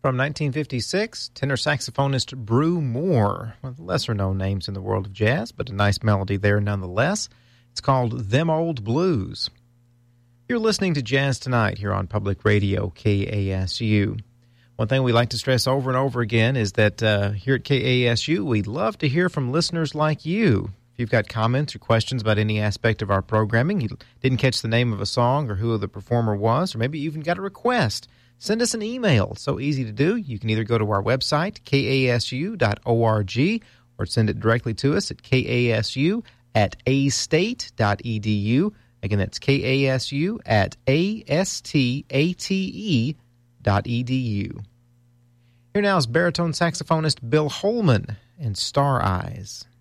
From 1956, tenor saxophonist Brew Moore, one of the lesser-known names in the world of jazz, but a nice melody there nonetheless. It's called Them Old Blues. You're listening to Jazz Tonight here on Public Radio KASU. One thing we like to stress over and over again is that here at KASU, we love to hear from listeners like you. If you've got comments or questions about any aspect of our programming, you didn't catch the name of a song or who the performer was, or maybe you even got a request, send us an email. It's so easy to do. You can either go to our website, kasu.org, or send it directly to us at kasu@astate.edu. Again, that's kasu@astate.edu. Here now is baritone saxophonist Bill Holman and Star Eyes.